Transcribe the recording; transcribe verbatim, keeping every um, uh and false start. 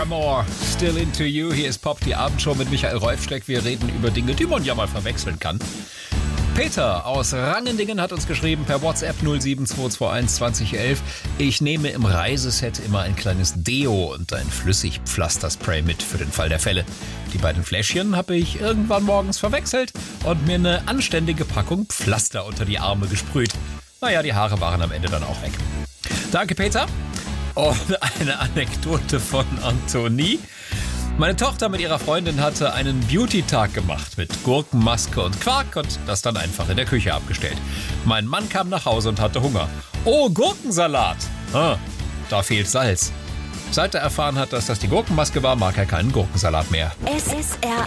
Paramore, Still Into You. Hier ist Pop, die Abendshow mit Michael Reufschreck. Wir reden über Dinge, die man ja mal verwechseln kann. Peter aus Rangendingen hat uns geschrieben per WhatsApp null sieben zwei zwei eins zwanzig elf. Ich nehme im Reiseset immer ein kleines Deo und ein Flüssigpflasterspray mit für den Fall der Fälle. Die beiden Fläschchen habe ich irgendwann morgens verwechselt und mir eine anständige Packung Pflaster unter die Arme gesprüht. Naja, die Haare waren am Ende dann auch weg. Danke, Peter. Und eine Anekdote von Antonie. Meine Tochter mit ihrer Freundin hatte einen Beauty-Tag gemacht mit Gurkenmaske und Quark und das dann einfach in der Küche abgestellt. Mein Mann kam nach Hause und hatte Hunger. Oh, Gurkensalat! Ah, da fehlt Salz. Seit er erfahren hat, dass das die Gurkenmaske war, mag er keinen Gurkensalat mehr. S S R